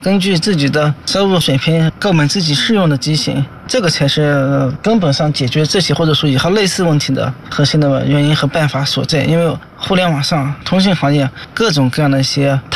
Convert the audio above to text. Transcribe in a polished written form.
根据自己的收入水平购买自己适用的机型，这个才是根本上解决这些或者说以后类似问题的核心的原因和办法所在。因为互联网上通信行业各种各样的一些